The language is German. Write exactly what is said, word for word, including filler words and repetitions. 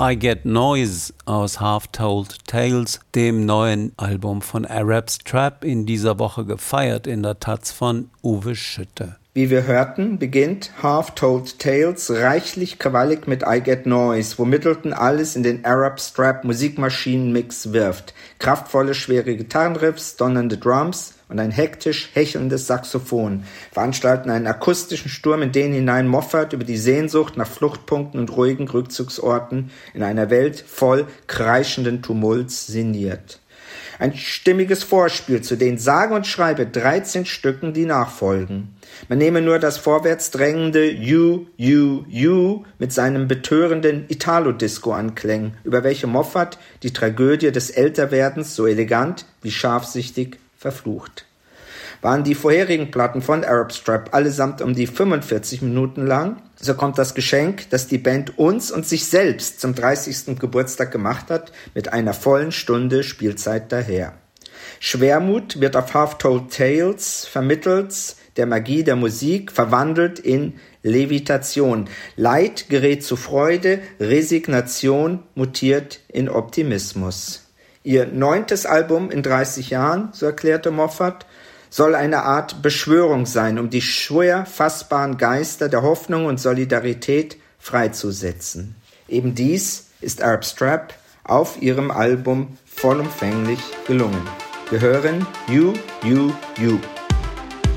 I Get Noise aus Half-Told Tales, dem neuen Album von Arab's Trap, in dieser Woche gefeiert in der Taz von Uwe Schütte. Wie wir hörten, beginnt Half-Told Tales reichlich krawallig mit I Get Noise, wo Middleton alles in den Arab's Trap Musikmaschinenmix wirft. Kraftvolle, schwere Gitarrenriffs, donnernde Drums und ein hektisch hechelndes Saxophon veranstalten einen akustischen Sturm, in den hinein Moffat über die Sehnsucht nach Fluchtpunkten und ruhigen Rückzugsorten in einer Welt voll kreischenden Tumults sinniert. Ein stimmiges Vorspiel zu den sage und schreibe dreizehn Stücken, die nachfolgen. Man nehme nur das vorwärts drängende You, You, You mit seinem betörenden Italo-Disco-Anklängen, über welche Moffat die Tragödie des Älterwerdens so elegant wie scharfsichtig verflucht. Waren die vorherigen Platten von Arab's Trap allesamt um die fünfundvierzig Minuten lang, so kommt das Geschenk, das die Band uns und sich selbst zum dreißigsten Geburtstag gemacht hat, mit einer vollen Stunde Spielzeit daher. Schwermut wird auf Half-Told Tales vermittels der Magie der Musik verwandelt in Levitation. Leid gerät zu Freude, Resignation mutiert in Optimismus. Ihr neuntes Album in dreißig Jahren, so erklärte Moffat, soll eine Art Beschwörung sein, um die schwer fassbaren Geister der Hoffnung und Solidarität freizusetzen. Eben dies ist Arab's Trap auf ihrem Album vollumfänglich gelungen. Wir hören You, You, You.